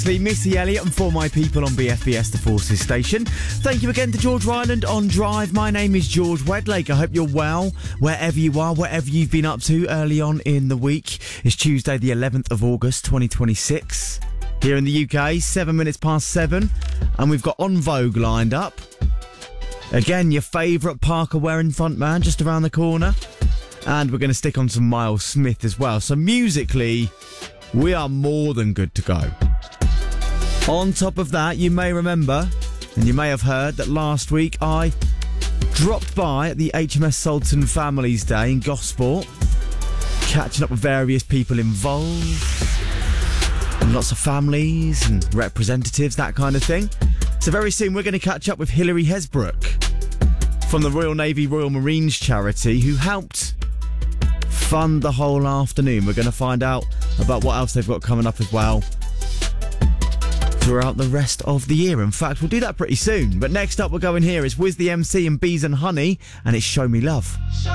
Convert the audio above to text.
Missy Elliott and For My People on BFBS, the Forces station. Thank you again to George Ryland on Drive. My name is George Wedlake. I hope you're well, wherever you are, whatever you've been up to early on in the week. It's Tuesday, the 11th of August, 2026. Here in the UK, 7 minutes past 7. And we've got En Vogue lined up. Again, your favourite Parker wearing frontman just around the corner. And we're going to stick on some Miles Smith as well. So musically, we are more than good to go. On top of that, you may remember, and you may have heard, that last week I dropped by at the HMS Sultan Families Day in Gosport, catching up with various people involved, and lots of families and representatives, that kind of thing. So very soon we're going to catch up with Hilary Hesbrook from the Royal Navy Royal Marines charity, who helped fund the whole afternoon. We're going to find out about what else they've got coming up as well throughout the rest of the year. In fact, we'll do that pretty soon. But next up, we're going here is Wiz the MC and Bees and Honey, and it's Show Me Love.